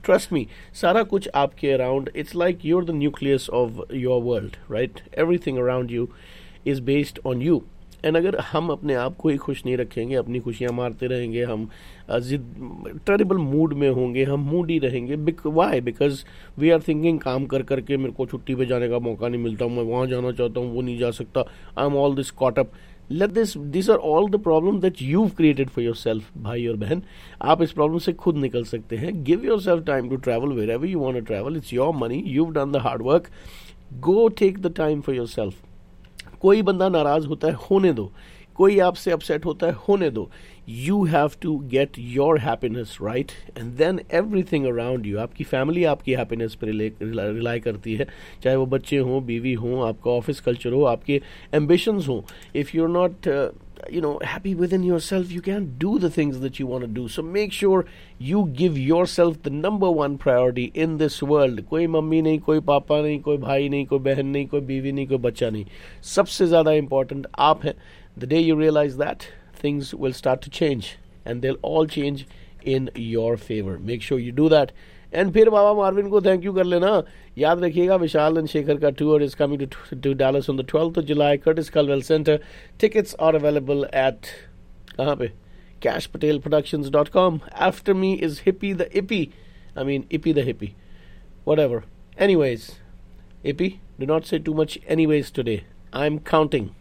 Trust me, सारा कुछ आपके around, it's like you're the nucleus of your world, right? Everything around you is based on you. And अगर हम अपने आप को ही खुश नहीं रखेंगे, अपनी खुशियाँ मारते रहेंगे, हम टेरिबल मूड में होंगे, हम मूडी रहेंगे. Y? Because we are thinking काम कर करके मेरे को छुट्टी पे जाने का मौका नहीं मिलता, मैं वहाँ जाना चाहता हूँ, वो नहीं जा सकता, I am all this caught up. This are all the problem that you've created for your self. भाई और बहन, आप इस प्रॉब्लम से खुद निकल सकते हैं. Give your self time to travel where ever you want to travel. It's your money, you've done the hard work. Go take the time for your self. कोई बंदा नाराज होता है, होने दो. कोई आपसे अपसेट होता है, होने दो. You have to get your happiness right, and then everything around you. आपकी फैमिली आपकी हैप्पीनेस पर रिलाई करती है, चाहे वो बच्चे हों, बीवी हों, आपका ऑफिस कल्चर हो, आपके एम्बिशंस हों. If you are not happy within yourself, you can't do the things that you want to do. So make sure you give yourself the number one priority in this world. कोई mummy नहीं, कोई पापा नहीं, कोई भाई नहीं, कोई बहन नहीं, कोई बीवी नहीं, कोई बच्चा नहीं. सबसे ज़्यादा important आप हैं. The day you realize that, things will start to change, and they'll all change in your favor. Make sure you do that. And फिर बाबा मार्विन को थैंक यू कर लेना. याद रखिएगा, विशाल एंड शेखर का tour is coming to Dallas on the 12th of July, Curtis Calwell centre. Tickets are available at कहाँ पे? cashpatelproductions.com. After me is Hippie the Ippie. I mean Ippie the Hippie. Whatever. Anyways, Ippie, do not say too much anyways today. I'm counting.